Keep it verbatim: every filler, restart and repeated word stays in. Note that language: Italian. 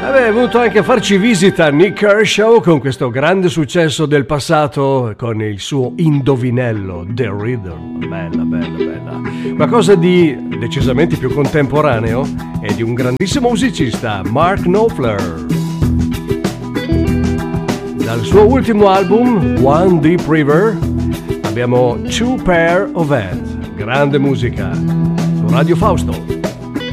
È venuto anche a farci visita Nick Kershaw con questo grande successo del passato, con il suo indovinello The Rhythm. Bella, bella, bella. Qualcosa di decisamente più contemporaneo e di un grandissimo musicista, Mark Knopfler. Dal suo ultimo album, One Deep River, abbiamo Two Pair of Hands. Grande musica su Radio Fausto.